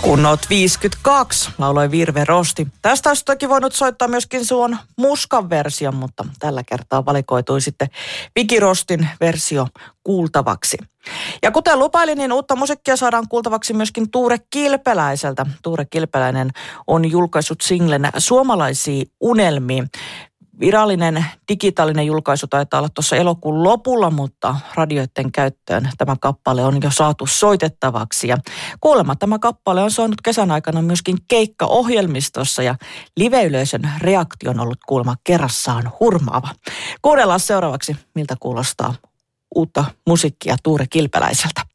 Kun oot 52, lauloi Virve Rosti. Tästä olisi toki voinut soittaa myöskin suon muskan version, mutta tällä kertaa valikoitui sitten Viki Rostin versio kuultavaksi. Ja kuten lupailin, niin uutta musiikkia saadaan kuultavaksi myöskin Tuure Kilpeläiseltä. Tuure Kilpeläinen on julkaissut singlen Suomalaisia unelmia. Virallinen digitaalinen julkaisu taitaa olla tuossa elokuun lopulla, mutta radioiden käyttöön tämä kappale on jo saatu soitettavaksi. Ja kuulemma tämä kappale on saanut kesän aikana myöskin keikkaohjelmistossa ja liveyleisön reaktio on ollut kuulemma kerrassaan hurmaava. Kuunnellaan seuraavaksi, miltä kuulostaa uutta musiikkia Tuure Kilpeläiseltä.